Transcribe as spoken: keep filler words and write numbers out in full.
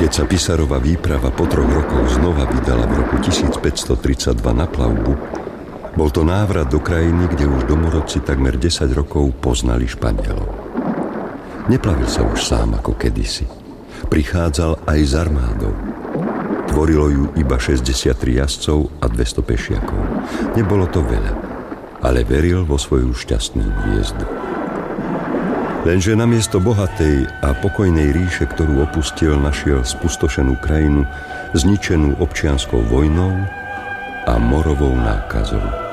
Keď sa Písarová výprava po troch rokoch znova vydala v roku tisícpäťstotridsaťdva na plavbu, bol to návrat do krajiny, kde už domorodci takmer desať rokov poznali Španielov. Neplavil sa už sám ako kedysi. Prichádzal aj s armádou. Tvorilo ju iba šesťdesiattri jazdcov a dvesto pešiakov. Nebolo to veľa, ale veril vo svoju šťastnú hviezdu. Lenže namiesto bohatej a pokojnej ríše, ktorú opustil, našiel spustošenú krajinu, zničenú občianskou vojnou a morovou nákazou.